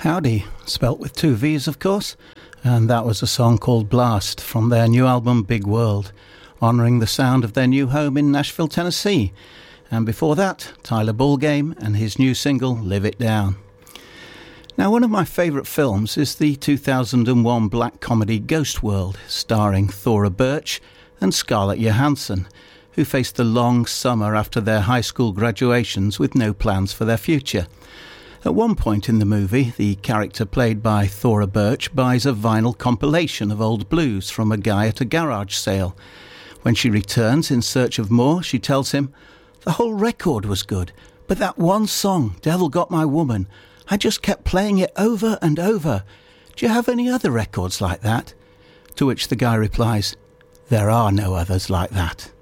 Howdy, spelt with two V's of course, and that was a song called Blast from their new album Big World, honouring the sound of their new home in Nashville, Tennessee. And before that, Tyler Ballgame and his new single Live It Down. Now, one of my favourite films is the 2001 black comedy Ghost World, starring Thora Birch and Scarlett Johansson, who faced the long summer after their high school graduations with no plans for their future. At one point in the movie, the character played by Thora Birch buys a vinyl compilation of old blues from a guy at a garage sale. When she returns in search of more, she tells him, "The whole record was good, but that one song, Devil Got My Woman, I just kept playing it over and over. Do you have any other records like that?" To which the guy replies, "There are no others like that."